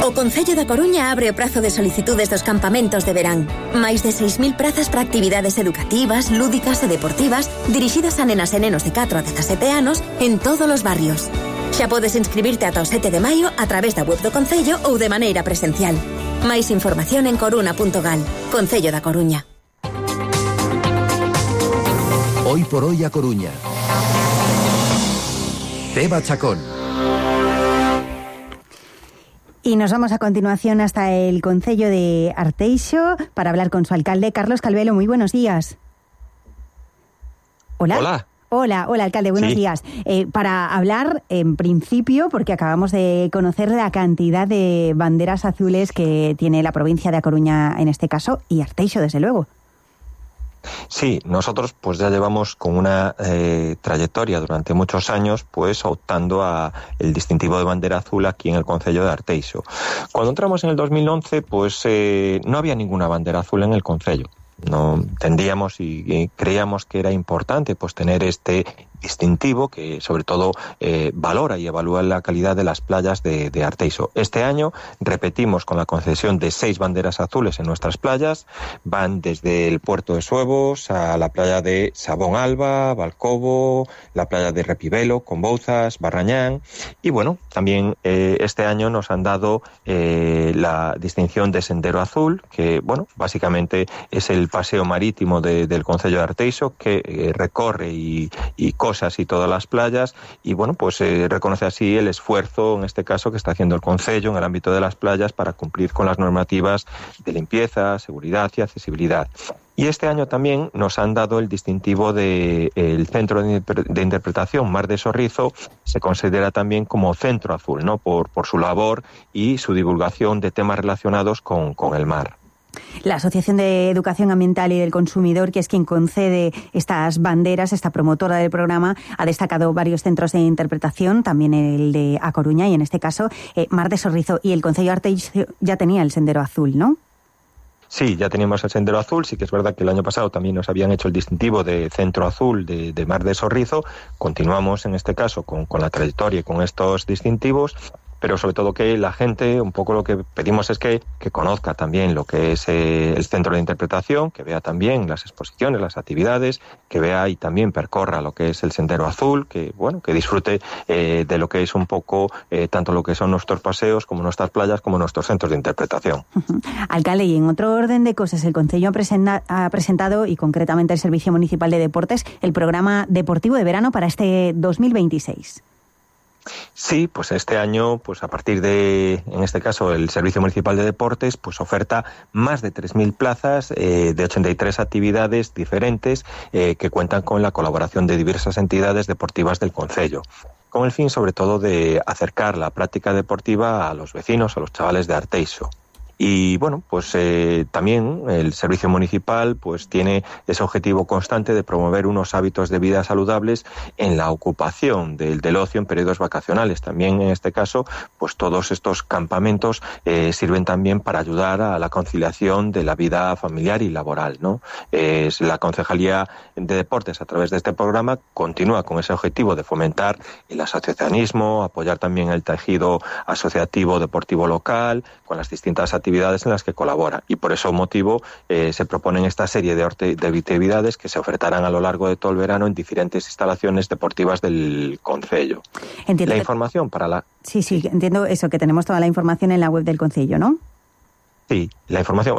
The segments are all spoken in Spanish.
O Concello da Coruña abre o prazo de solicitudes dos campamentos de verán. Máis de 6.000 prazas para actividades educativas, lúdicas e deportivas dirixidas a nenas e nenos de 4 a 17 anos en todos os barrios. Xa podes inscribirte ata o 7 de maio a través da web do Concello ou de maneira presencial. Máis información en coruna.gal. Concello da Coruña. Hoy por hoy a Coruña. Teba Chacón. Y nos vamos a continuación hasta el concello de Arteixo para hablar con su alcalde, Carlos Calvelo. Muy buenos días. Hola. Hola, alcalde, buenos días. Para hablar, en principio, porque acabamos de conocer la cantidad de banderas azules que tiene la provincia de A Coruña en este caso, y Arteixo, desde luego. Sí, nosotros pues ya llevamos con una trayectoria durante muchos años pues optando a el distintivo de bandera azul aquí en el concello de Arteixo. Cuando entramos en el 2011 pues no había ninguna bandera azul en el concello. No entendíamos y creíamos que era importante pues tener este distintivo que sobre todo valora y evalúa la calidad de las playas de Arteixo. Este año repetimos con la concesión de 6 banderas azules en nuestras playas. Van desde el puerto de Suevos a la playa de Sabón Alba, Balcobo, la playa de Repivelo, Conbouzas, Barrañán. Y bueno, también este año nos han dado la distinción de Sendero Azul, que bueno, básicamente es el paseo marítimo del concello de Arteixo que recorre y Cosas y todas las playas, y bueno, pues reconoce así el esfuerzo, en este caso, que está haciendo el concello en el ámbito de las playas para cumplir con las normativas de limpieza, seguridad y accesibilidad. Y este año también nos han dado el distintivo del Centro de Interpretación Mar de Sorrizo. Se considera también como centro azul, ¿no? Por su labor y su divulgación de temas relacionados con el mar. La Asociación de Educación Ambiental y del Consumidor, que es quien concede estas banderas, esta promotora del programa, ha destacado varios centros de interpretación, también el de A Coruña y en este caso Mar de Sorrizo, y el concello de Arteixo ya tenía el Sendero Azul, ¿no? Sí, ya teníamos el Sendero Azul. Sí que es verdad que el año pasado también nos habían hecho el distintivo de Centro Azul de Mar de Sorrizo. Continuamos en este caso con la trayectoria y con estos distintivos, pero sobre todo que la gente, un poco lo que pedimos es que conozca también lo que es el centro de interpretación, que vea también las exposiciones, las actividades, que vea y también percorra lo que es el Sendero Azul, que bueno, que disfrute de lo que es un poco tanto lo que son nuestros paseos como nuestras playas como nuestros centros de interpretación. Alcalde, y en otro orden de cosas, el concello ha presentado, y concretamente el Servicio Municipal de Deportes, el programa deportivo de verano para este 2026. Sí, pues este año, pues a partir de, en este caso, el Servicio Municipal de Deportes, pues oferta más de 3.000 plazas de 83 actividades diferentes que cuentan con la colaboración de diversas entidades deportivas del concello, con el fin sobre todo de acercar la práctica deportiva a los vecinos, a los chavales de Arteixo. Y bueno, pues también el servicio municipal pues tiene ese objetivo constante de promover unos hábitos de vida saludables en la ocupación del ocio en periodos vacacionales. También en este caso, pues todos estos campamentos sirven también para ayudar a la conciliación de la vida familiar y laboral, ¿no? La Concejalía de Deportes, a través de este programa, continúa con ese objetivo de fomentar el asociacionismo, apoyar también el tejido asociativo deportivo local, con las distintas actividades en las que colabora, y por ese motivo se proponen esta serie de actividades que se ofertarán a lo largo de todo el verano en diferentes instalaciones deportivas del concello. Entiendo la información para la... Sí, entiendo eso, que tenemos toda la información en la web del concello, ¿no? Sí, la información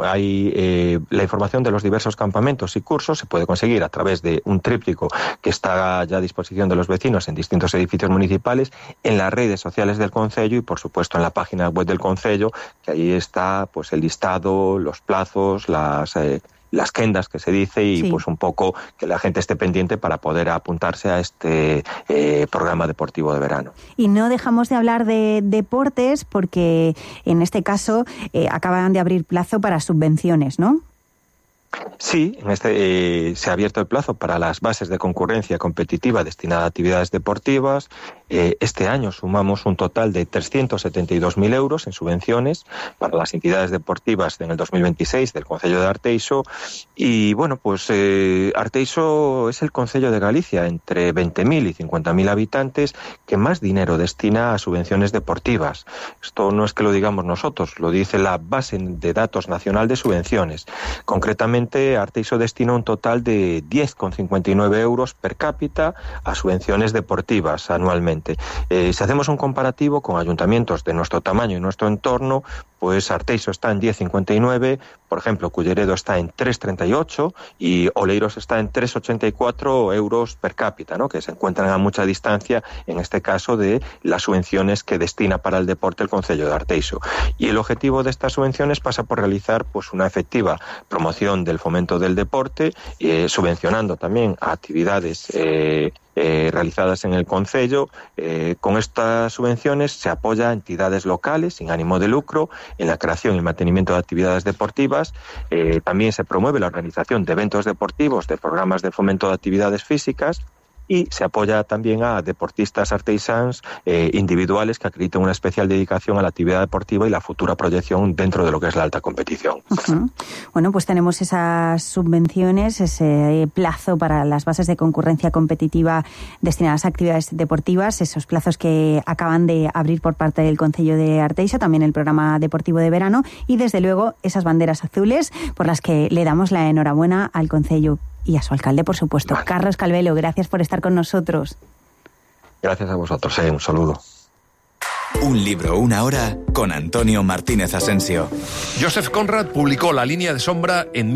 de los diversos campamentos y cursos se puede conseguir a través de un tríptico que está ya a disposición de los vecinos en distintos edificios municipales, en las redes sociales del concello y por supuesto en la página web del concello, que ahí está pues el listado, los plazos, las quendas que se dice y sí, pues un poco que la gente esté pendiente para poder apuntarse a este programa deportivo de verano. Y no dejamos de hablar de deportes porque en este caso acaban de abrir plazo para subvenciones, ¿no? Sí, se ha abierto el plazo para las bases de concurrencia competitiva destinada a actividades deportivas. Este año sumamos un total de 372.000 euros en subvenciones para las entidades deportivas en el 2026 del Concello de Arteixo. Y bueno, pues Arteixo es el concello de Galicia, entre 20.000 y 50.000 habitantes, que más dinero destina a subvenciones deportivas. Esto no es que lo digamos nosotros, lo dice la base de datos nacional de subvenciones. Concretamente, Arteixo destina un total de 10,59 euros per cápita a subvenciones deportivas anualmente. Si hacemos un comparativo con ayuntamientos de nuestro tamaño y nuestro entorno, pues Arteixo está en 10,59, por ejemplo, Culleredo está en 3,38 y Oleiros está en 3,84 euros per cápita, ¿no?, que se encuentran a mucha distancia, en este caso, de las subvenciones que destina para el deporte el Concello de Arteixo. Y el objetivo de estas subvenciones pasa por realizar pues una efectiva promoción del fomento del deporte, subvencionando también a actividades realizadas en el concello. Con estas subvenciones se apoya a entidades locales sin ánimo de lucro en la creación y mantenimiento de actividades deportivas. También se promueve la organización de eventos deportivos, de programas de fomento de actividades físicas, y se apoya también a deportistas arteisans individuales que acrediten una especial dedicación a la actividad deportiva y la futura proyección dentro de lo que es la alta competición. Uh-huh. Bueno, pues tenemos esas subvenciones, ese plazo para las bases de concurrencia competitiva destinadas a actividades deportivas, esos plazos que acaban de abrir por parte del Concello de Arteixo, también el programa deportivo de verano, y desde luego esas banderas azules por las que le damos la enhorabuena al Concello y a su alcalde, por supuesto. Vale. Carlos Calvelo, gracias por estar con nosotros. Gracias a vosotros, un saludo. Un libro, una hora, con Antonio Martínez Asensio. Joseph Conrad publicó La línea de sombra en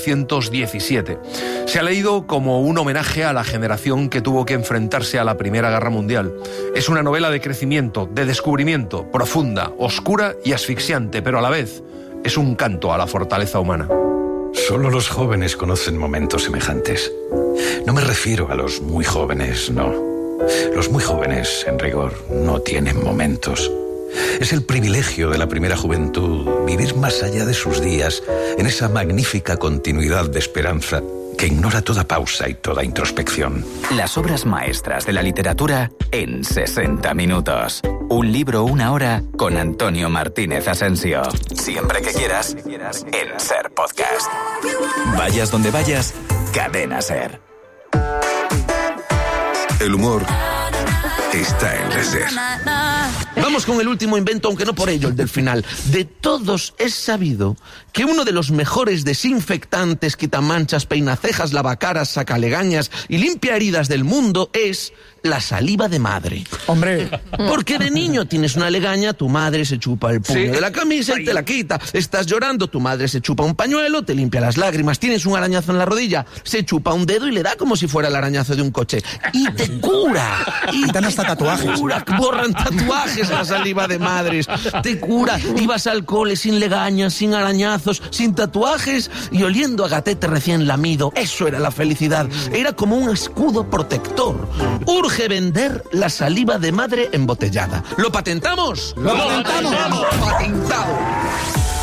1917. Se ha leído como un homenaje a la generación que tuvo que enfrentarse a la Primera Guerra Mundial. Es una novela de crecimiento, de descubrimiento, profunda, oscura y asfixiante, pero a la vez es un canto a la fortaleza humana. Solo los jóvenes conocen momentos semejantes. No me refiero a los muy jóvenes, no. Los muy jóvenes, en rigor, no tienen momentos. Es el privilegio de la primera juventud vivir más allá de sus días, en esa magnífica continuidad de esperanza que ignora toda pausa y toda introspección. Las obras maestras de la literatura en 60 minutos. Un libro, una hora, con Antonio Martínez Asensio. Siempre que quieras, en SER Podcast. Vayas donde vayas, Cadena SER. El humor está en la SER. Vamos con el último invento, aunque no por ello el del final. De todos es sabido que uno de los mejores desinfectantes, quitamanchas, peinacejas, lavacaras, sacalegañas y limpia heridas del mundo es la saliva de madre. Hombre. Porque de niño tienes una legaña, tu madre se chupa el puño de la camisa y te la quita. Estás llorando, tu madre se chupa un pañuelo, te limpia las lágrimas. Tienes un arañazo en la rodilla, se chupa un dedo y le da como si fuera el arañazo de un coche. Y te cura. Y dan hasta tatuajes. Borran tatuajes a la saliva de madres. Te cura. Ibas al cole sin legañas, sin arañazos, sin tatuajes y oliendo a gatete recién lamido. Eso era la felicidad. Era como un escudo protector. Urge vender la saliva de madre embotellada. ¿Lo patentamos? ¡Lo patentamos! ¡Patentado!